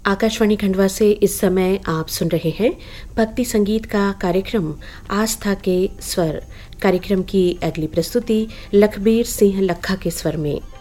आकाशवाणी खंडवा से इस समय आप सुन रहे हैं भक्ति संगीत का कार्यक्रम आस्था के स्वर। कार्यक्रम की अगली प्रस्तुति लखबीर सिंह लखा के स्वर में।